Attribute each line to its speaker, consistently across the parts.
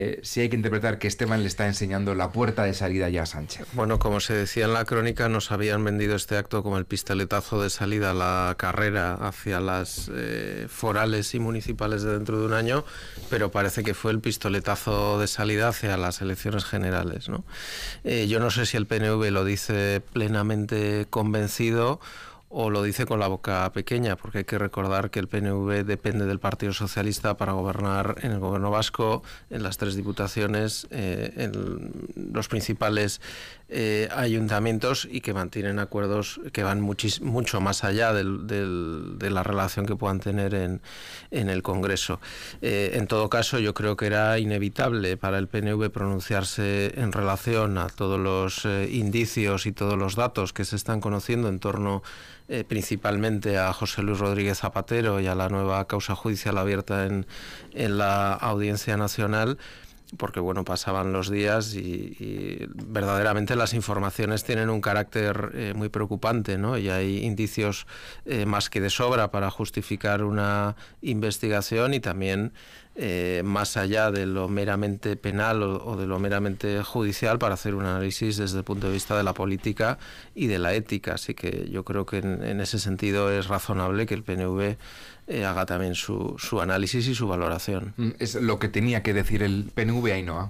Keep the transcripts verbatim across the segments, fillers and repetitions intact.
Speaker 1: Eh, sí hay que interpretar que Esteban le está enseñando la puerta de salida ya a Sánchez.
Speaker 2: Bueno, como se decía en la crónica, nos habían vendido este acto como el pistoletazo de salida a la carrera hacia las eh, forales y municipales de dentro de un año, pero parece que fue el pistoletazo de salida hacia las elecciones generales, ¿no? Eh, yo no sé si el P N V lo dice plenamente convencido o lo dice con la boca pequeña, porque hay que recordar que el P N V depende del Partido Socialista para gobernar en el gobierno vasco, en las tres diputaciones, eh, en los principales eh, ayuntamientos, y que mantienen acuerdos que van muchis, mucho más allá del, del, de la relación que puedan tener en, en el Congreso. Eh, en todo caso, yo creo que era inevitable para el P N V pronunciarse en relación a todos los eh, indicios y todos los datos que se están conociendo en torno Eh, principalmente a José Luis Rodríguez Zapatero y a la nueva causa judicial abierta en, en la Audiencia Nacional, porque bueno, pasaban los días y, y verdaderamente las informaciones tienen un carácter eh, muy preocupante, ¿no? Y hay indicios eh, más que de sobra para justificar una investigación, y también eh, más allá de lo meramente penal o, o de lo meramente judicial, para hacer un análisis desde el punto de vista de la política y de la ética. Así que yo creo que en, en ese sentido es razonable que el P N V Eh, haga también su, su análisis y su valoración.
Speaker 1: Es lo que tenía que decir el P N V, Ainhoa.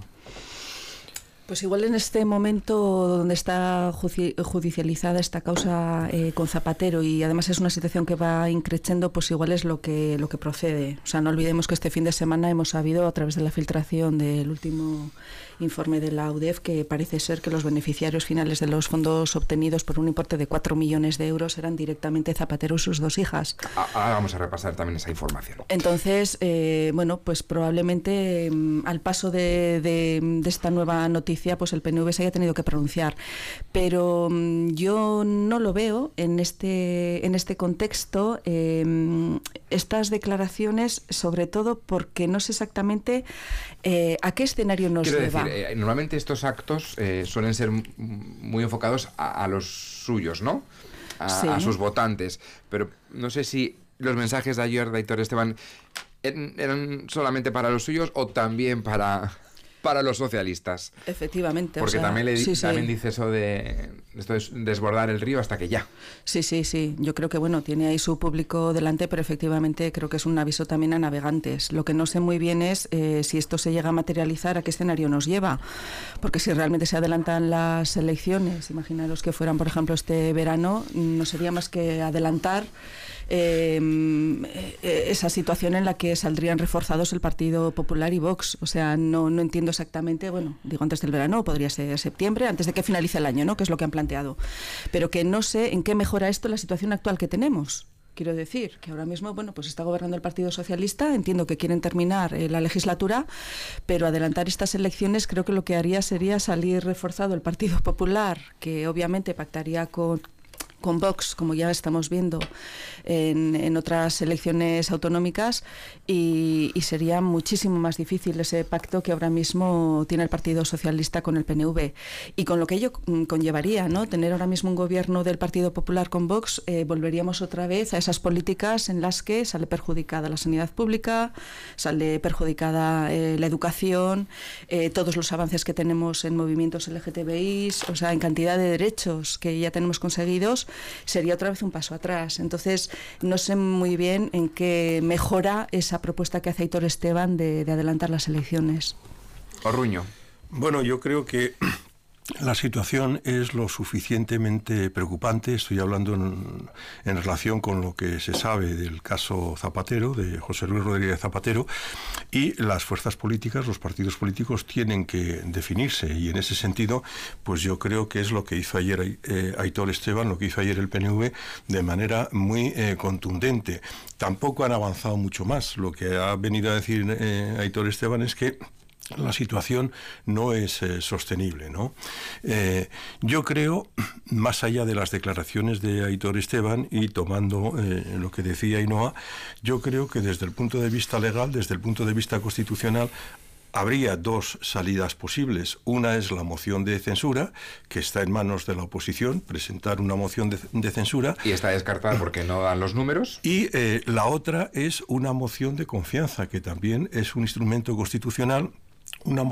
Speaker 3: Pues igual en este momento donde está judicializada esta causa eh, con Zapatero, y además es una situación que va increciendo, pues igual es lo que lo que procede. O sea, no olvidemos que este fin de semana hemos sabido, a través de la filtración del último informe de la U D E F, que parece ser que los beneficiarios finales de los fondos obtenidos por un importe de cuatro millones de euros eran directamente Zapatero y sus dos hijas.
Speaker 1: Ahora vamos a repasar también esa información.
Speaker 3: Entonces, eh, bueno, pues probablemente eh, al paso de, de, de esta nueva noticia, pues el P N V se haya tenido que pronunciar. Pero eh, yo no lo veo en este, en este contexto, eh, estas declaraciones, sobre todo porque no sé exactamente eh, a qué escenario nos
Speaker 1: Quiero
Speaker 3: lleva.
Speaker 1: decir, eh, normalmente estos actos eh, suelen ser muy enfocados a, a los suyos, ¿no? A, sí. a sus votantes. Pero no sé si los mensajes de ayer de Aitor Esteban eran solamente para los suyos o también para, para los socialistas.
Speaker 3: Efectivamente.
Speaker 1: Porque
Speaker 3: o sea,
Speaker 1: también, le,
Speaker 3: sí,
Speaker 1: también
Speaker 3: sí.
Speaker 1: dice eso de esto es desbordar el río hasta que ya.
Speaker 3: Sí, sí, sí. Yo creo que bueno, tiene ahí su público delante, pero efectivamente creo que es un aviso también a navegantes. Lo que no sé muy bien es eh, si esto se llega a materializar, a qué escenario nos lleva. Porque si realmente se adelantan las elecciones, imaginaros que fueran, por ejemplo, este verano, no sería más que adelantar Eh, esa situación en la que saldrían reforzados el Partido Popular y Vox. O sea, no, no entiendo exactamente, bueno, digo antes del verano, podría ser septiembre, antes de que finalice el año, ¿no? Que es lo que han planteado. Pero que no sé en qué mejora esto la situación actual que tenemos. Quiero decir que ahora mismo, bueno, pues está gobernando el Partido Socialista, entiendo que quieren terminar eh, la legislatura, pero adelantar estas elecciones creo que lo que haría sería salir reforzado el Partido Popular, que obviamente pactaría con con Vox, como ya estamos viendo en, en otras elecciones autonómicas, y, y sería muchísimo más difícil ese pacto que ahora mismo tiene el Partido Socialista con el P N V, y con lo que ello conllevaría, ¿no? Tener ahora mismo un gobierno del Partido Popular con Vox, eh, volveríamos otra vez a esas políticas en las que sale perjudicada la sanidad pública, sale perjudicada eh, la educación, eh, todos los avances que tenemos en movimientos L G T B I, o sea, en cantidad de derechos que ya tenemos conseguidos, sería otra vez un paso atrás. Entonces, no sé muy bien en qué mejora esa propuesta que hace Aitor Esteban de, de adelantar las elecciones.
Speaker 1: Orruño.
Speaker 4: Bueno, yo creo que la situación es lo suficientemente preocupante. Estoy hablando en, en relación con lo que se sabe del caso Zapatero, de José Luis Rodríguez Zapatero, y las fuerzas políticas, los partidos políticos tienen que definirse, y en ese sentido, pues yo creo que es lo que hizo ayer eh, Aitor Esteban, lo que hizo ayer el P N V, de manera muy eh, contundente. Tampoco han avanzado mucho más. Lo que ha venido a decir eh, Aitor Esteban es que la situación no es eh, sostenible, ¿no? Eh, yo creo, más allá de las declaraciones de Aitor Esteban y tomando eh, lo que decía Ainhoa, yo creo que desde el punto de vista legal, desde el punto de vista constitucional, habría dos salidas posibles. Una es la moción de censura, que está en manos de la oposición, presentar una moción de, de censura.
Speaker 1: Y está descartada porque no dan los números.
Speaker 4: Y eh, la otra es una moción de confianza, que también es un instrumento constitucional una